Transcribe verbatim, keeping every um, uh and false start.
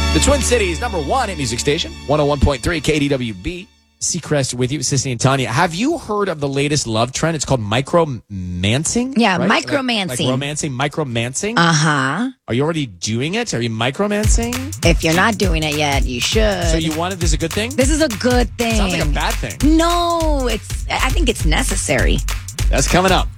The Twin Cities, number one hit music station, one oh one point three K D W B. Seacrest with you, Sissy and Tanya. Have you heard of the latest love trend? It's called micromancing. Yeah, right? micromancing. Like, like romancing, micromancing. Uh-huh. Are you already doing it? Are you micromancing? If you're not doing it yet, you should. So you want it? This is a good thing? This is a good thing. Sounds like a bad thing. No, it's. I think it's necessary. That's coming up.